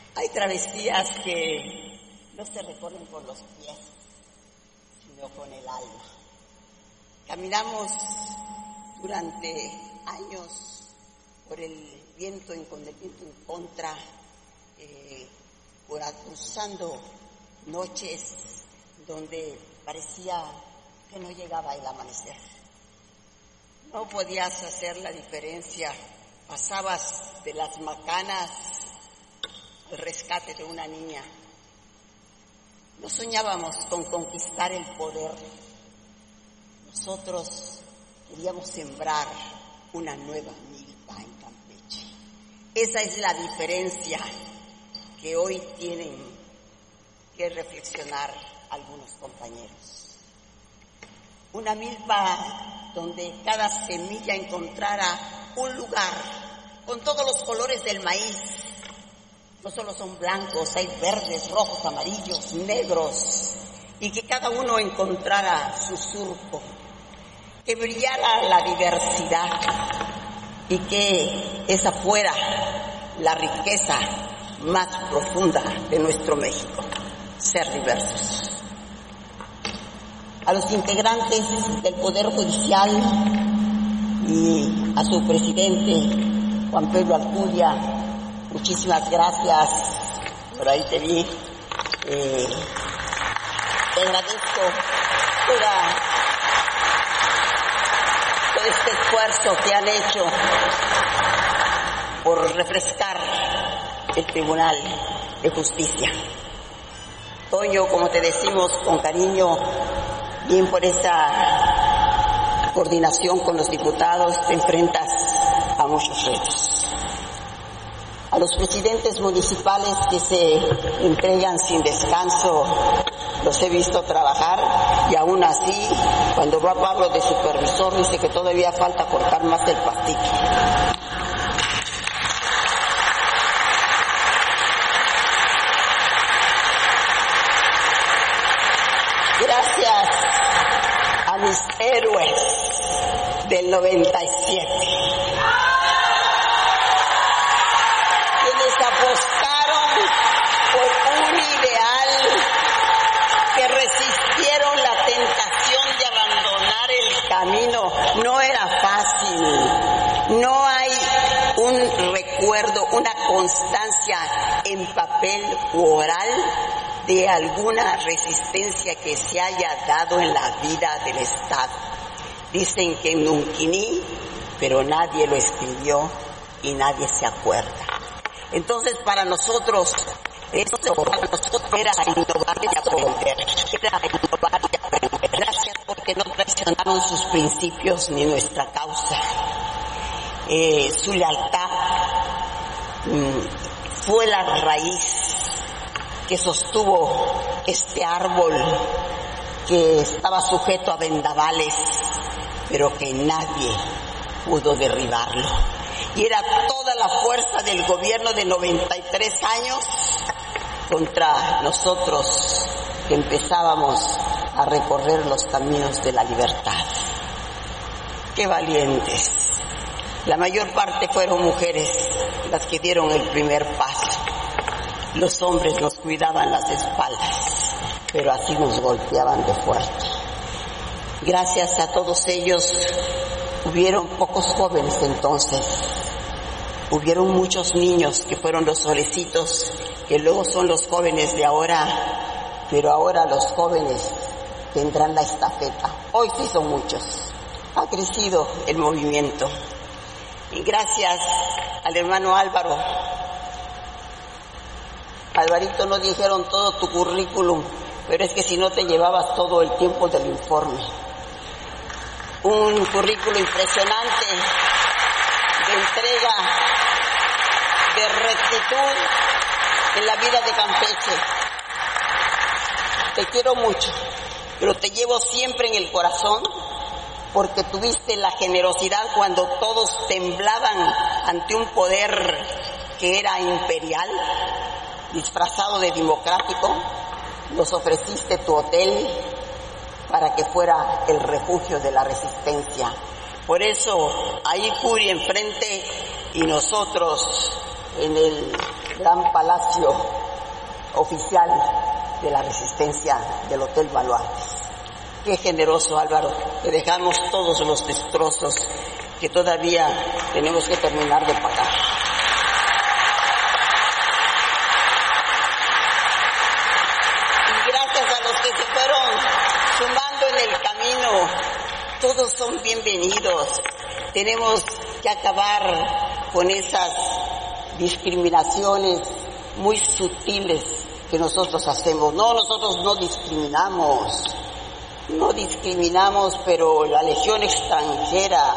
Hay travesías que no se recorren con los pies, sino con el alma. Caminamos durante años por el viento, con el viento en contra, cruzando noches donde parecía que no llegaba el amanecer. No podías hacer la diferencia. Pasabas de las macanas al rescate de una niña. No soñábamos con conquistar el poder. Nosotros queríamos sembrar una nueva milpa en Campeche. Esa es la diferencia que hoy tienen que reflexionar algunos compañeros. Una milpa donde cada semilla encontrara un lugar con todos los colores del maíz. No solo son blancos, hay verdes, rojos, amarillos, negros, y que cada uno encontrara su surco, que brillara la diversidad y que esa fuera la riqueza más profunda de nuestro México, ser diversos. A los integrantes del Poder Judicial y a su presidente, Juan Pedro Alcudia, muchísimas gracias, por ahí te vi. Te agradezco todo este esfuerzo que han hecho por refrescar el Tribunal de Justicia. Toño, como te decimos con cariño, bien por esa coordinación con los diputados, te enfrentas a muchos retos. A los presidentes municipales que se entregan sin descanso, los he visto trabajar y aún así, cuando va Pablo de supervisor, dice que todavía falta cortar más el pastique. Gracias a mis héroes del 97. Apostaron por un ideal, que resistieron la tentación de abandonar el camino. No era fácil. No hay un recuerdo, una constancia en papel u oral de alguna resistencia que se haya dado en la vida del Estado. Dicen que en Nunquiní, pero nadie lo escribió y nadie se acuerda. Entonces, para nosotros, era innovar y aprender. Gracias porque no traicionaron sus principios ni nuestra causa. Su lealtad fue la raíz que sostuvo este árbol que estaba sujeto a vendavales, pero que nadie pudo derribarlo. Y era toda la fuerza del gobierno de 93 años contra nosotros que empezábamos a recorrer los caminos de la libertad. ¡Qué valientes! La mayor parte fueron mujeres las que dieron el primer paso. Los hombres nos cuidaban las espaldas, pero así nos golpeaban de fuerte. Gracias a todos ellos, hubieron pocos jóvenes entonces. Hubieron muchos niños que fueron los solecitos, que luego son los jóvenes de ahora, pero ahora los jóvenes tendrán la estafeta. Hoy sí son muchos. Ha crecido el movimiento. Y gracias al hermano Álvaro. Alvarito, no dijeron todo tu currículum, pero es que si no te llevabas todo el tiempo del informe. Un currículum impresionante de entrega, de rectitud en la vida de Campeche. Te quiero mucho, pero te llevo siempre en el corazón porque tuviste la generosidad cuando todos temblaban ante un poder que era imperial, disfrazado de democrático. Nos ofreciste tu hotel para que fuera el refugio de la resistencia. Por eso, ahí Curi enfrente y nosotros en el gran palacio oficial de la Resistencia del Hotel Baluartes. Qué generoso, Álvaro, te dejamos todos los destrozos que todavía tenemos que terminar de pagar. Y gracias a los que se fueron sumando en el camino, todos son bienvenidos. Tenemos que acabar con esas discriminaciones muy sutiles que nosotros hacemos. No, nosotros no discriminamos, pero la legión extranjera,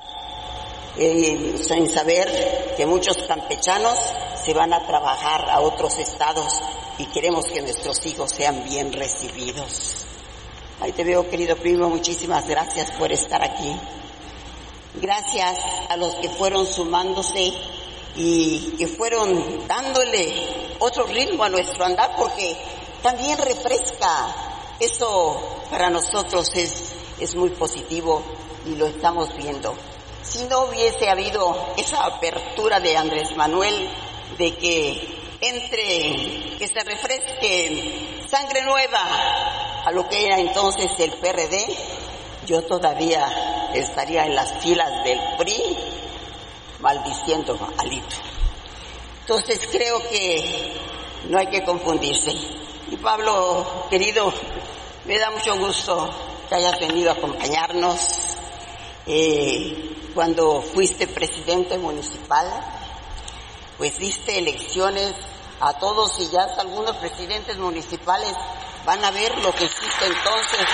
sin saber que muchos campechanos se van a trabajar a otros estados y queremos que nuestros hijos sean bien recibidos. Ahí te veo, querido primo, muchísimas gracias por estar aquí. Gracias a los que fueron sumándose y que fueron dándole otro ritmo a nuestro andar, porque también refresca. Eso para nosotros es muy positivo y lo estamos viendo. Si no hubiese habido esa apertura de Andrés Manuel de que entre, que se refresque sangre nueva a lo que era entonces el PRD, yo todavía estaría en las filas del PRI maldiciendo a Alito. Entonces creo que no hay que confundirse. Y Pablo, querido, me da mucho gusto que hayas venido a acompañarnos. Cuando fuiste presidente municipal, pues diste elecciones a todos y ya algunos presidentes municipales van a ver lo que hiciste entonces.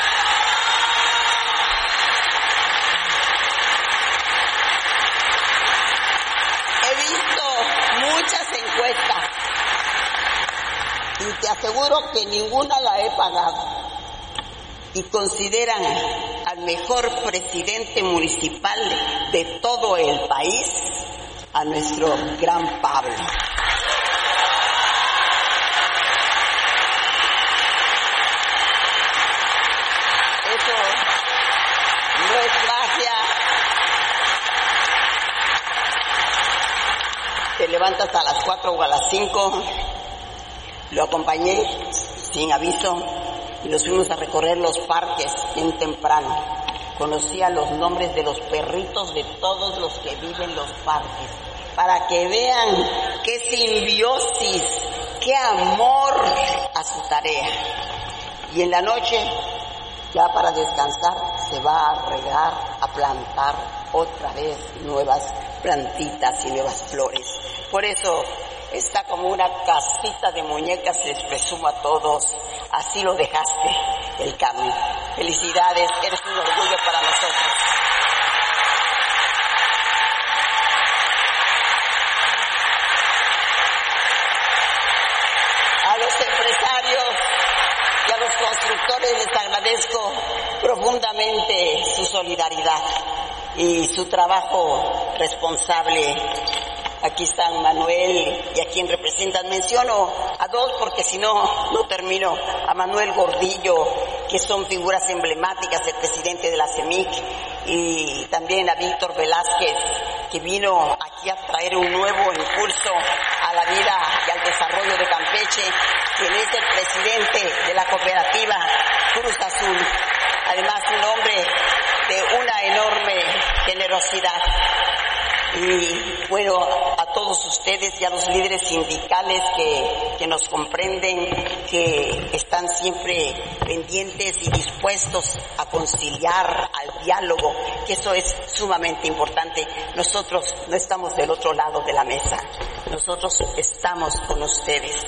Y te aseguro que ninguna la he pagado. Y consideran al mejor presidente municipal de todo el país a nuestro gran Pablo. Eso no es magia. Te levantas a las 4 o a las 5. Lo acompañé sin aviso y nos fuimos a recorrer los parques bien temprano. Conocía los nombres de los perritos de todos los que viven en los parques, para que vean qué simbiosis, qué amor a su tarea. Y en la noche, ya para descansar, se va a regar, a plantar otra vez nuevas plantitas y nuevas flores. Por eso está como una casita de muñecas, les presumo a todos, así lo dejaste el camino. Felicidades, eres un orgullo para nosotros. A los empresarios y a los constructores les agradezco profundamente su solidaridad y su trabajo responsable. Aquí están Manuel y a quien representan. Menciono a dos porque si no, no termino. A Manuel Gordillo, que son figuras emblemáticas, el presidente de la CEMIC, y también a Víctor Velázquez, que vino aquí a traer un nuevo impulso a la vida y al desarrollo de Campeche, quien es el presidente de la cooperativa Cruz Azul. Además, un hombre de una enorme generosidad. Y bueno, a todos ustedes y a los líderes sindicales que nos comprenden, que están siempre pendientes y dispuestos a conciliar, al diálogo, que eso es sumamente importante. Nosotros no estamos del otro lado de la mesa, nosotros estamos con ustedes.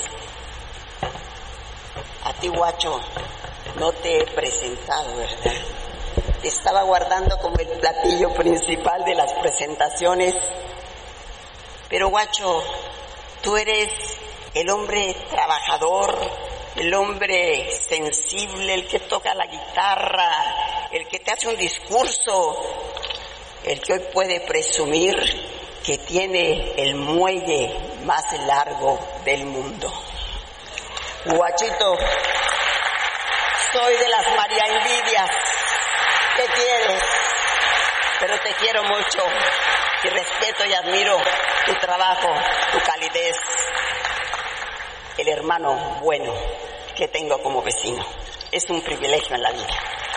A ti, Guacho, no te he presentado, ¿verdad? Te estaba guardando como el platillo principal de las presentaciones. Pero, Guacho, tú eres el hombre trabajador, el hombre sensible, el que toca la guitarra, el que te hace un discurso, el que hoy puede presumir que tiene el muelle más largo del mundo. Guachito, soy de las María Envidias. ¿Qué quieres? Pero te quiero mucho y respeto y admiro tu trabajo, tu calidez, el hermano bueno que tengo como vecino. Es un privilegio en la vida.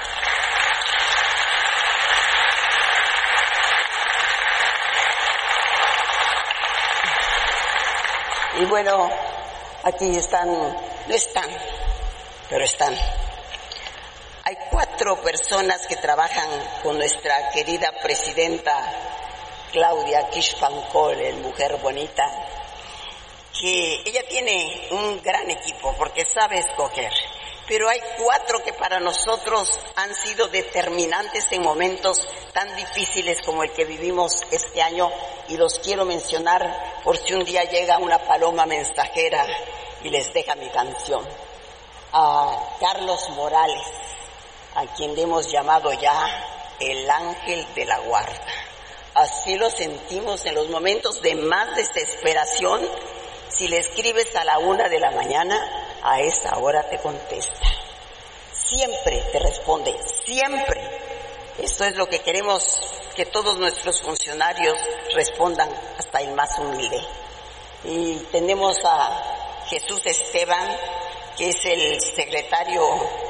Y bueno, aquí están, no están, pero están. Hay 4 personas que trabajan con nuestra querida presidenta Claudia Sheinbaum, mujer bonita, que ella tiene un gran equipo porque sabe escoger. Pero hay 4 que para nosotros han sido determinantes en momentos tan difíciles como el que vivimos este año, y los quiero mencionar por si un día llega una paloma mensajera y les deja mi canción. A Carlos Morales, a quien le hemos llamado ya el ángel de la guarda. Así lo sentimos en los momentos de más desesperación. Si le escribes a la 1 de la mañana, a esa hora te contesta. Siempre te responde, siempre. Eso es lo que queremos, que todos nuestros funcionarios respondan, hasta el más humilde. Y tenemos a Jesús Esteban, que es el secretario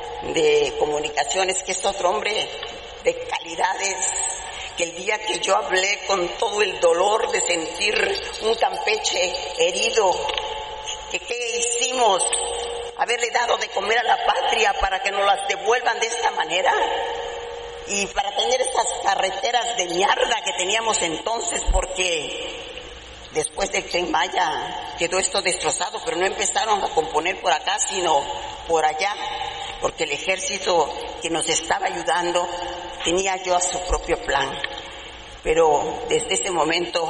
de Comunicaciones, que es otro hombre de calidades, que el día que yo hablé con todo el dolor de sentir un Campeche herido, que qué hicimos, haberle dado de comer a la patria para que nos las devuelvan de esta manera, y para tener estas carreteras de mierda que teníamos entonces, porque después del Tren Maya quedó esto destrozado, pero no empezaron a componer por acá, sino por allá, porque el ejército que nos estaba ayudando tenía yo a su propio plan. Pero desde ese momento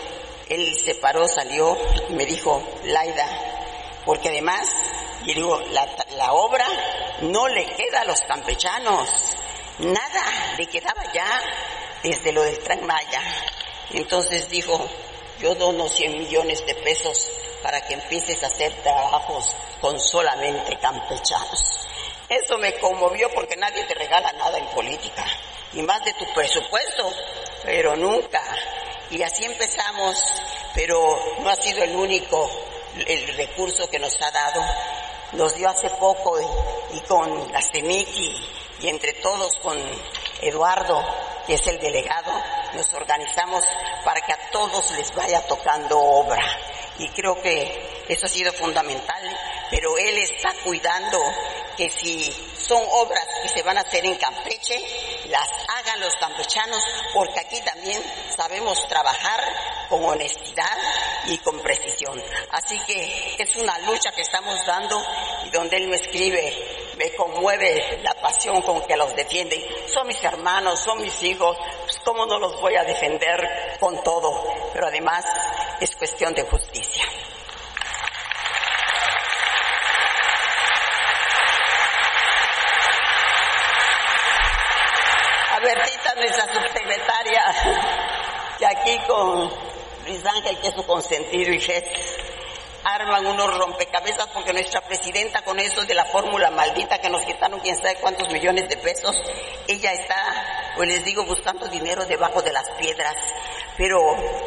él se paró, salió y me dijo, Laida, porque además, y digo, la obra no le queda a los campechanos, nada le quedaba ya desde lo del Tren Maya. Entonces dijo, yo dono 100 millones de pesos para que empieces a hacer trabajos con solamente campechanos. Eso me conmovió, porque nadie te regala nada en política, y más de tu presupuesto, pero nunca. Y así empezamos, pero no ha sido el único el recurso que nos ha dado. Nos dio hace poco, y con la CEMIC y entre todos con Eduardo, que es el delegado, nos organizamos para que a todos les vaya tocando obra. Y creo que eso ha sido fundamental, pero él está cuidando que si son obras que se van a hacer en Campeche, las hagan los campechanos, porque aquí también sabemos trabajar con honestidad y con precisión. Así que es una lucha que estamos dando, y donde él me escribe, me conmueve la pasión con que los defienden. Son mis hermanos, son mis hijos, pues cómo no los voy a defender con todo, pero además es cuestión de justicia. A Bertita, nuestra subsecretaria, que aquí con Luis Ángel, que es su consentido y jefe, arman unos rompecabezas, porque nuestra presidenta, con eso de la fórmula maldita que nos quitaron quién sabe cuántos millones de pesos, ella está, pues les digo, buscando dinero debajo de las piedras, pero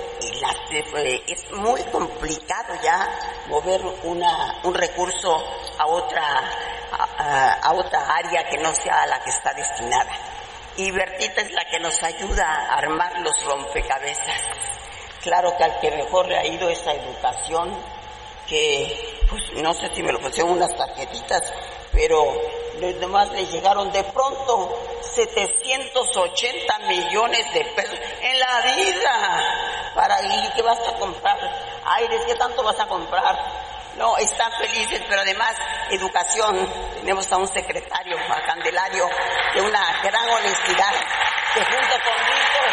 es muy complicado ya mover un recurso a otra área que no sea a la que está destinada. Y Bertita es la que nos ayuda a armar los rompecabezas. Claro que al que mejor le ha ido esa educación, que pues no sé si me lo pusieron unas tarjetitas, pero nomás le llegaron de pronto 780 millones de pesos en la vida. Para ir, ¿qué vas a comprar? Aires, ¿qué tanto vas a comprar? No, están felices, pero además educación. Tenemos a un secretario, a Candelario, de una gran honestidad, que junto con Víctor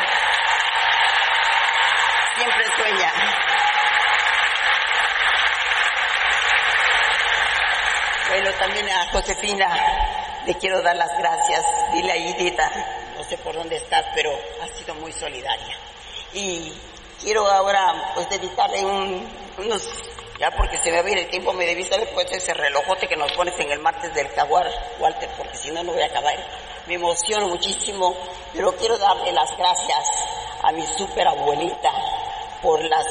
siempre sueña. Bueno, también a Josefina le quiero dar las gracias. Dile a Idita, no sé por dónde estás, pero ha sido muy solidaria. Y quiero ahora pues dedicarle unos, ya porque se me va a ir el tiempo, me debiste haber puesto ese relojote que nos pones en el martes del Jaguar, Walter, porque si no, no voy a acabar. Me emociono muchísimo, pero quiero darle las gracias a mi súper abuelita por las